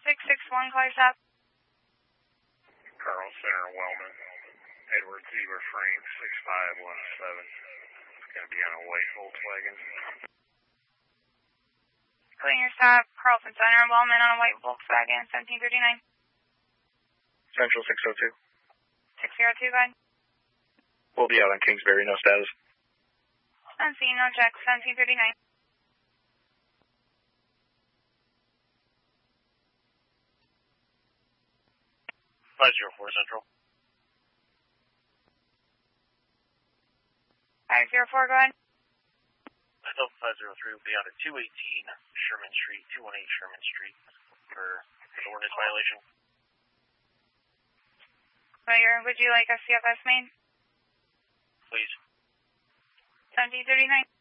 661, call stop. Carl Center, Wellman. Edward Zebra Frame, 6517. It's going to be on a white Volkswagen. Clean your stop, Carlson Center, Wellman on a white Volkswagen, 1739. Central 602. 602, go ahead. We'll be out on Kingsbury, no status. Unseen, no check, 1739. 504 Central. 504, go ahead. Delta 503 will be on at 218 Sherman Street, 218 Sherman Street for an ordinance violation. Would you like a CFS main? Please. 1739.